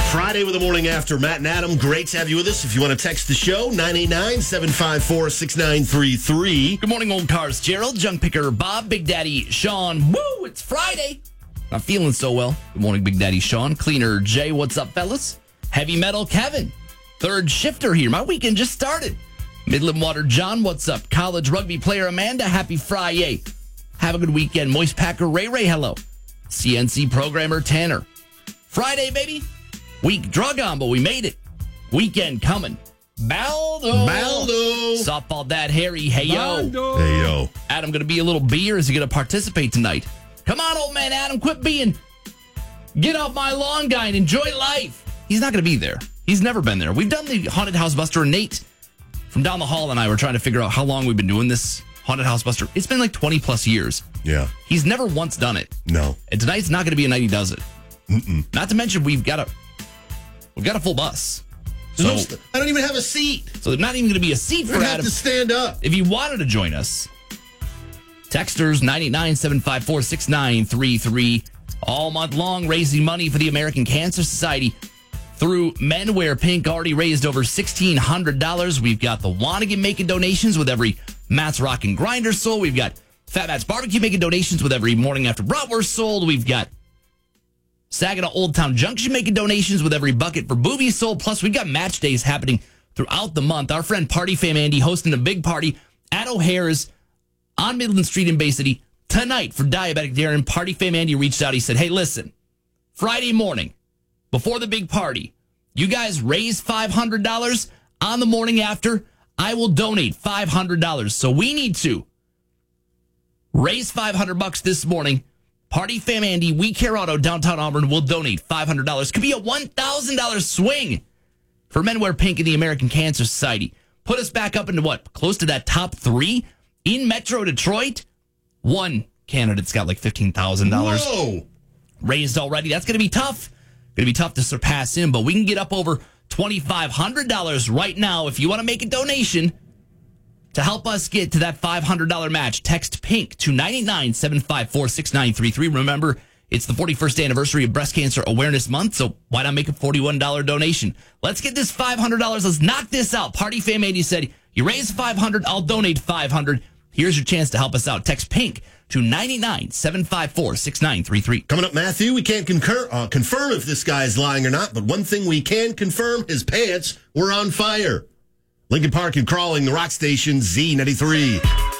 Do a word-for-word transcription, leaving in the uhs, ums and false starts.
Friday with the morning after. Matt and Adam, great to have you with us. If you want to text the show, nine eight nine, seven five four, six nine three three. Good morning, old cars. Gerald, junk picker Bob, Big Daddy Sean. Woo, it's Friday. Not feeling so well. Good morning, Big Daddy Sean. Cleaner Jay, what's up, fellas? Heavy Metal Kevin. Third shifter here. My weekend just started. Midland Water John, what's up? College rugby player Amanda, happy Friday. Have a good weekend. Moist Packer Ray Ray, hello. C N C programmer Tanner. Friday, baby. Week drug on, but we made it. Weekend coming. Baldo. Baldo. Softball dad Harry. Hey, yo. Baldo. Hey, yo. Adam going to be a little bee, or is he going to participate tonight? Come on, old man Adam. Quit being get off my lawn guy and enjoy life. He's not going to be there. He's never been there. We've done the Haunted House Buster. Nate from down the hall and I were trying to figure out how long we've been doing this Haunted House Buster. It's been like twenty plus years. Yeah. He's never once done it. No. And tonight's not going to be a night he does it. Mm-mm. Not to mention we've got a we've got a full bus. So, No st- I don't even have a seat. so there's not even going to be a seat I for have Adam. to stand up. If you wanted to join us, texters nine eight nine, seven five four, six nine three three all month long, raising money for the American Cancer Society through Men Wear Pink. Already raised over sixteen hundred dollars. We've got the Wannigan making donations with every Matt's Rockin' Grinder sold. We've got Fat Matt's Barbecue making donations with every Morning After Bratwurst sold. We've got Saginaw Old Town Junction making donations with every bucket for boobies sold. Plus, we've got match days happening throughout the month. Our friend Party Fam Andy hosting a big party at O'Hare's on Midland Street in Bay City tonight for Diabetic Darren. Party Fam Andy reached out. He said, hey, listen, Friday morning before the big party, you guys raise five hundred dollars. On the morning after, I will donate five hundred dollars. So we need to raise five hundred bucks this morning. Party Fam Andy, We Care Auto, downtown Auburn, will donate five hundred dollars. Could be a one thousand dollars swing for Men Wear Pink and the American Cancer Society. Put us back up into what? Close to that top three in Metro Detroit. One candidate's got like fifteen thousand dollars Whoa. raised already. That's going to be tough. Going to be tough to surpass him, but we can get up over twenty-five hundred dollars right now. If you want to make a donation to help us get to that five hundred dollars match, text PINK to nine eight nine, seven five four, six nine three three. Remember, it's the forty-first anniversary of Breast Cancer Awareness Month, so why not make a forty-one dollars donation? Let's get this five hundred dollars. Let's knock this out. Party Fam Andy said, you raise five hundred dollars, I'll donate five hundred dollars. Here's your chance to help us out. Text PINK to nine eight nine, seven five four, six nine three three. Coming up, Matthew, we can't concur, uh, confirm if this guy's lying or not, but one thing we can confirm, his pants were on fire. Lincoln Park and Crawling, the Rock Station, Z ninety-three.